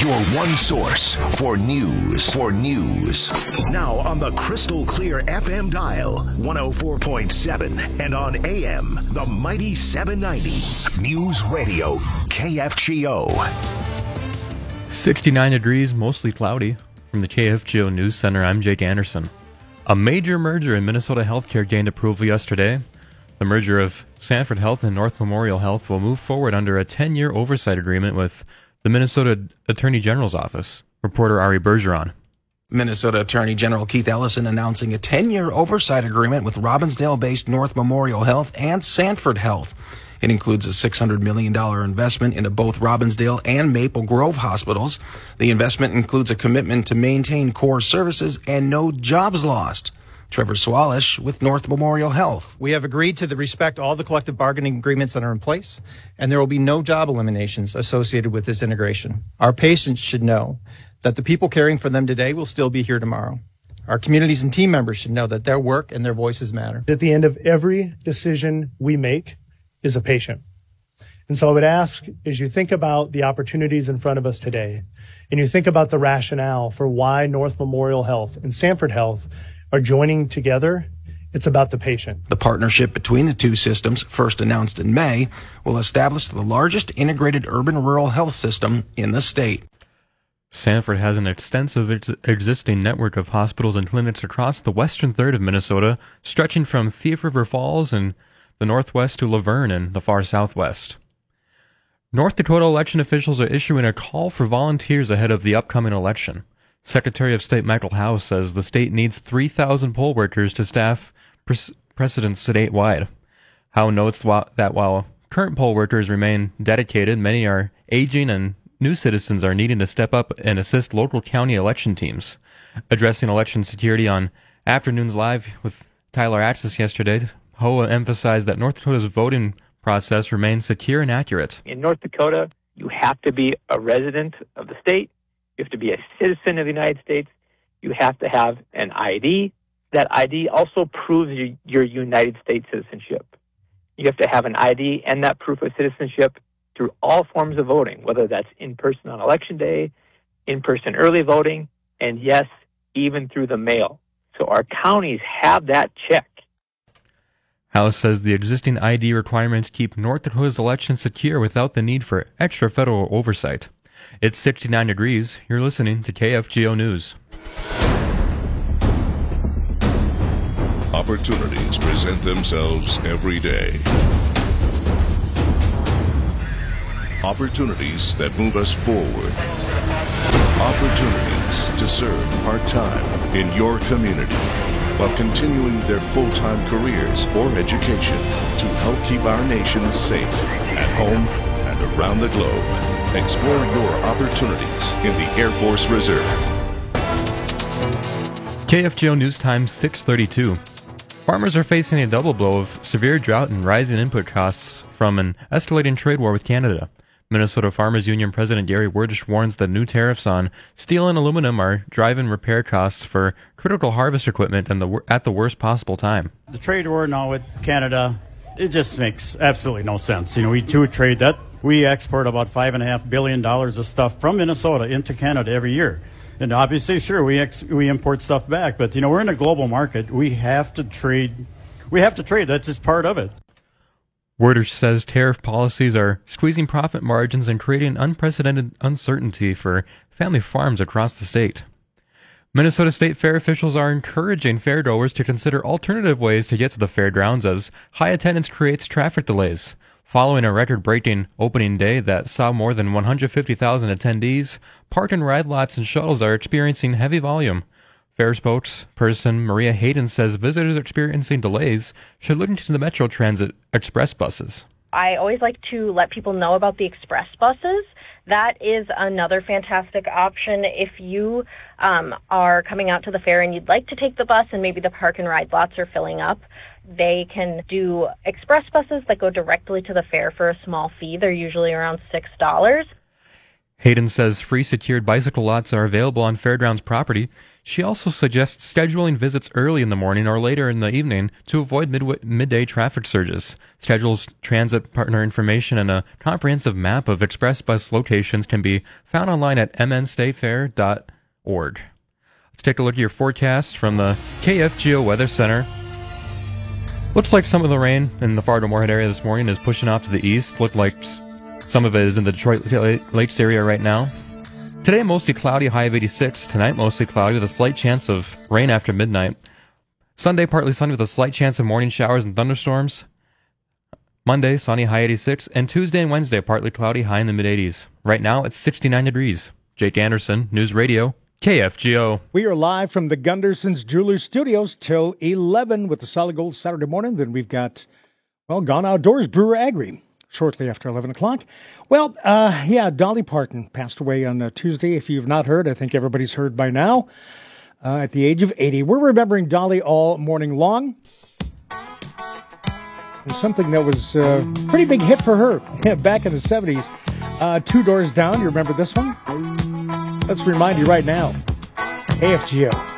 Your one source for news. Now on the crystal clear FM dial, 104.7, and on AM, the mighty 790. News Radio, KFGO. 69 degrees, mostly cloudy. From the KFGO News Center, I'm Jake Anderson. A major merger in Minnesota healthcare gained approval yesterday. The merger of Sanford Health and North Memorial Health will move forward under a 10-year oversight agreement with the Minnesota Attorney General's office. Reporter Ari Bergeron. Minnesota Attorney General Keith Ellison announcing a 10-year oversight agreement with Robbinsdale-based North Memorial Health and Sanford Health. It includes a $600 million investment into both Robbinsdale and Maple Grove hospitals. The investment includes a commitment to maintain core services and no jobs lost. Trevor Swalish with North Memorial Health. We have agreed to respect all the collective bargaining agreements that are in place, and there will be no job eliminations associated with this integration. Our patients should know that the people caring for them today will still be here tomorrow. Our communities and team members should know that their work and their voices matter. At the end of every decision we make is a patient. And so I would ask, as you think about the opportunities in front of us today, and you think about the rationale for why North Memorial Health and Sanford Health are joining together, it's about the patient. The partnership between the two systems, first announced in May, will establish the largest integrated urban-rural health system in the state. Sanford has an extensive existing network of hospitals and clinics across the western third of Minnesota, stretching from Thief River Falls in the northwest to Laverne in the far southwest. North Dakota election officials are issuing a call for volunteers ahead of the upcoming election. Secretary of State Michael House says the state needs 3,000 poll workers to staff precedents statewide. Howe notes that while current poll workers remain dedicated, many are aging and new citizens are needing to step up and assist local county election teams. Addressing election security on Afternoons Live with Tyler Axis yesterday, Howe emphasized that North Dakota's voting process remains secure and accurate. In North Dakota, you have to be a resident of the state. You have to be a citizen of the United States. You have to have an ID. That ID also proves your United States citizenship. You have to have an ID and that proof of citizenship through all forms of voting, whether that's in person on Election Day, in person early voting, and yes, even through the mail. So our counties have that check. House says the existing ID requirements keep North Dakota's election secure without the need for extra federal oversight. It's 69 degrees. You're listening to KFGO News. Opportunities present themselves every day. Opportunities that move us forward. Opportunities to serve part-time in your community while continuing their full-time careers or education to help keep our nation safe at home and around the globe. Explore your opportunities in the Air Force Reserve. KFGO News Time 6:32. Farmers are facing a double blow of severe drought and rising input costs from an escalating trade war with Canada. Minnesota Farmers Union President Gary Werdish warns that new tariffs on steel and aluminum are driving repair costs for critical harvest equipment at the worst possible time. The trade war now with Canada, it just makes absolutely no sense. We do trade that. We export about $5.5 billion of stuff from Minnesota into Canada every year. And obviously, sure, we import stuff back. But, we're in a global market. We have to trade. That's just part of it. Werdish says tariff policies are squeezing profit margins and creating unprecedented uncertainty for family farms across the state. Minnesota State Fair officials are encouraging fairgoers to consider alternative ways to get to the fairgrounds as high attendance creates traffic delays. Following a record-breaking opening day that saw more than 150,000 attendees, park and ride lots and shuttles are experiencing heavy volume. Fair spokesperson Maria Hayden says visitors experiencing delays should look into the Metro Transit Express buses. I always like to let people know about the express buses. That is another fantastic option. If you are coming out to the fair and you'd like to take the bus and maybe the park and ride lots are filling up, they can do express buses that go directly to the fair for a small fee. They're usually around $6. Hayden says free secured bicycle lots are available on Fairgrounds property. She also suggests scheduling visits early in the morning or later in the evening to avoid midday traffic surges. Schedules, transit partner information, and a comprehensive map of express bus locations can be found online at mnstatefair.org. Let's take a look at your forecast from the KFGO Weather Center. Looks like some of the rain in the Fargo-Moorhead area this morning is pushing off to the east. Looked like some of it is in the Detroit Lakes area right now. Today, mostly cloudy, high of 86. Tonight, mostly cloudy with a slight chance of rain after midnight. Sunday, partly sunny with a slight chance of morning showers and thunderstorms. Monday, sunny, high 86. And Tuesday and Wednesday, partly cloudy, high in the mid-80s. Right now, it's 69 degrees. Jake Anderson, News Radio, KFGO. We are live from the Gunderson's Jewelers Studios till 11 with the Solid Gold Saturday morning. Then we've got, Gone Outdoors, Brewer Agri, shortly after 11 o'clock. Well, Dolly Parton passed away on Tuesday. If you've not heard, I think everybody's heard by now, at the age of 80. We're remembering Dolly all morning long. And something that was a pretty big hit for her back in the 70s. Two Doors Down, you remember this one? Let's remind you right now, AFGO.